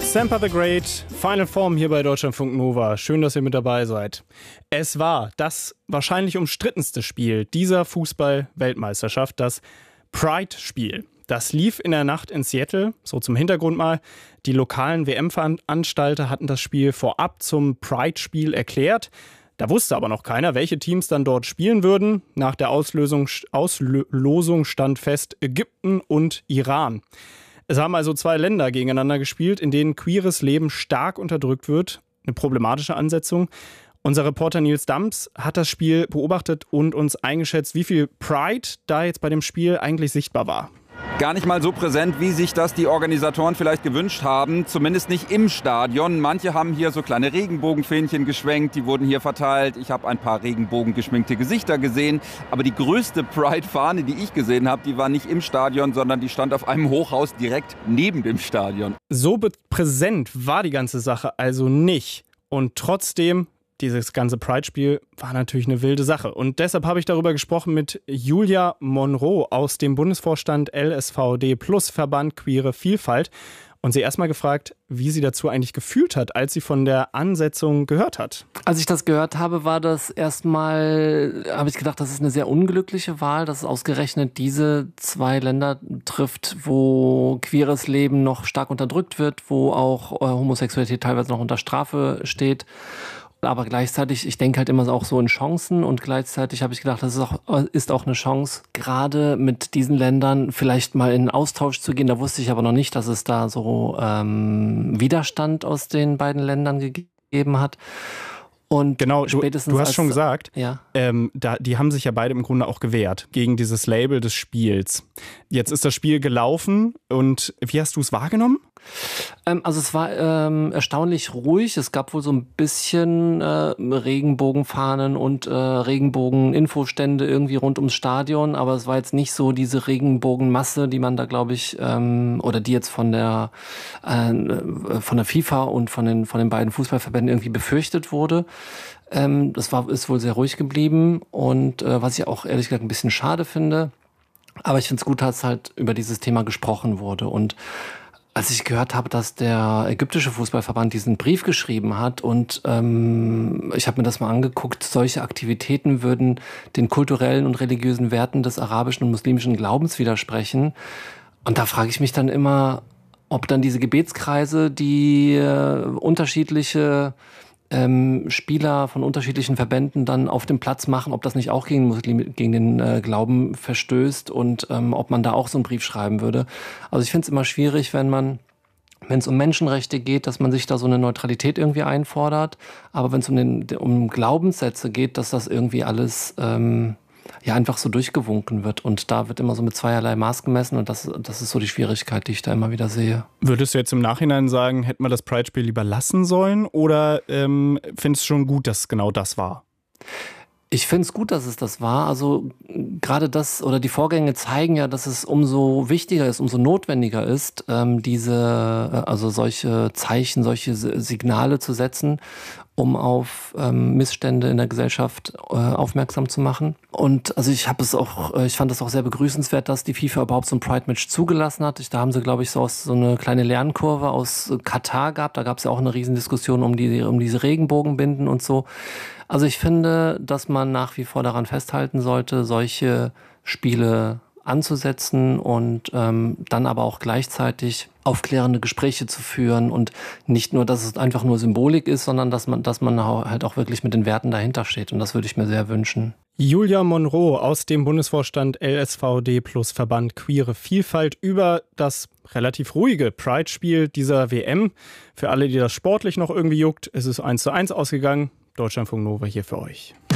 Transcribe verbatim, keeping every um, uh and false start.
Sampa the Great, Final Form hier bei Deutschlandfunk Nova. Schön, dass ihr mit dabei seid. Es war das wahrscheinlich umstrittenste Spiel dieser Fußball-Weltmeisterschaft, das Pride-Spiel. Das lief in der Nacht in Seattle, so zum Hintergrund mal. Die lokalen W M-Veranstalter hatten das Spiel vorab zum Pride-Spiel erklärt. Da wusste aber noch keiner, welche Teams dann dort spielen würden. Nach der Auslösung, Auslosung stand fest Ägypten und Iran. Es haben also zwei Länder gegeneinander gespielt, in denen queeres Leben stark unterdrückt wird. Eine problematische Ansetzung. Unser Reporter Nils Dams hat das Spiel beobachtet und uns eingeschätzt, wie viel Pride da jetzt bei dem Spiel eigentlich sichtbar war. Gar nicht mal so präsent, wie sich das die Organisatoren vielleicht gewünscht haben. Zumindest nicht im Stadion. Manche haben hier so kleine Regenbogenfähnchen geschwenkt, die wurden hier verteilt. Ich habe ein paar regenbogengeschminkte Gesichter gesehen. Aber die größte Pride-Fahne, die ich gesehen habe, die war nicht im Stadion, sondern die stand auf einem Hochhaus direkt neben dem Stadion. So präsent war die ganze Sache also nicht. Und trotzdem, dieses ganze Pride-Spiel war natürlich eine wilde Sache. Und deshalb habe ich darüber gesprochen mit Julia Monroe aus dem Bundesvorstand L S V D Plus Verband Queere Vielfalt. Und sie erstmal gefragt, wie sie dazu eigentlich gefühlt hat, als sie von der Ansetzung gehört hat. Als ich das gehört habe, war das erstmal, habe ich gedacht, das ist eine sehr unglückliche Wahl, dass es ausgerechnet diese zwei Länder trifft, wo queeres Leben noch stark unterdrückt wird, wo auch äh, Homosexualität teilweise noch unter Strafe steht. Aber gleichzeitig, ich denke halt immer auch so in Chancen und gleichzeitig habe ich gedacht, das ist auch, ist auch eine Chance, gerade mit diesen Ländern vielleicht mal in Austausch zu gehen. Da wusste ich aber noch nicht, dass es da so ähm, Widerstand aus den beiden Ländern gegeben hat. Und genau, du, spätestens du hast als, schon gesagt, ja. ähm, da, die haben sich ja beide im Grunde auch gewehrt gegen dieses Label des Spiels. Jetzt ist das Spiel gelaufen und wie hast du es wahrgenommen? Ähm, also es war ähm, erstaunlich ruhig. Es gab wohl so ein bisschen äh, Regenbogenfahnen und äh, Regenbogen-Infostände irgendwie rund ums Stadion, aber es war jetzt nicht so diese Regenbogenmasse, die man da, glaube ich, ähm, oder die jetzt von der äh, von der FIFA und von den von den beiden Fußballverbänden irgendwie befürchtet wurde. Ähm, das war ist wohl sehr ruhig geblieben und äh, was ich auch ehrlich gesagt ein bisschen schade finde. Aber ich finde es gut, dass halt über dieses Thema gesprochen wurde. Und als ich gehört habe, dass der ägyptische Fußballverband diesen Brief geschrieben hat und ähm, ich habe mir das mal angeguckt, solche Aktivitäten würden den kulturellen und religiösen Werten des arabischen und muslimischen Glaubens widersprechen. Und da frage ich mich dann immer, ob dann diese Gebetskreise, die äh, unterschiedliche ähm, Spieler von unterschiedlichen Verbänden dann auf dem Platz machen, ob das nicht auch gegen, Muslim, gegen den äh, Glauben verstößt und ähm, ob man da auch so einen Brief schreiben würde. Also ich finde es immer schwierig, wenn man, wenn es um Menschenrechte geht, dass man sich da so eine Neutralität irgendwie einfordert, aber wenn es um, den, um Glaubenssätze geht, dass das irgendwie alles ähm, ja einfach so durchgewunken wird und da wird immer so mit zweierlei Maß gemessen und das, das ist so die Schwierigkeit, die ich da immer wieder sehe. Würdest du jetzt im Nachhinein sagen, hätte man das Pride-Spiel lieber lassen sollen oder ähm, findest du schon gut, dass es genau das war? Ich finde es gut, dass es das war. Also gerade das oder die Vorgänge zeigen ja, dass es umso wichtiger ist, umso notwendiger ist, ähm, diese, also solche Zeichen, solche Signale zu setzen, um auf ähm, Missstände in der Gesellschaft äh, aufmerksam zu machen. Und also ich habe es auch, ich fand es auch sehr begrüßenswert, dass die FIFA überhaupt so ein Pride-Match zugelassen hat. Ich, da haben sie, glaube ich, so, aus, so eine kleine Lernkurve aus Katar gehabt. Da gab es ja auch eine Riesendiskussion um die, um diese Regenbogenbinden und so. Also ich finde, dass man nach wie vor daran festhalten sollte, solche Spiele anzusetzen und ähm, dann aber auch gleichzeitig aufklärende Gespräche zu führen und nicht nur, dass es einfach nur Symbolik ist, sondern dass man, dass man halt auch wirklich mit den Werten dahinter steht und das würde ich mir sehr wünschen. Julia Monroe aus dem Bundesvorstand L S V D Plus Verband Queere Vielfalt über das relativ ruhige Pride-Spiel dieser W M. Für alle, die das sportlich noch irgendwie juckt, ist es eins zu eins ausgegangen. Deutschlandfunk Nova hier für euch.